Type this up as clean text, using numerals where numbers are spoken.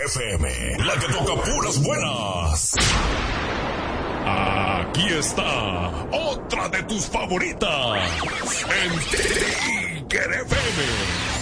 FM, la que toca puras buenas. Aquí está otra de tus favoritas, el Tiger FM.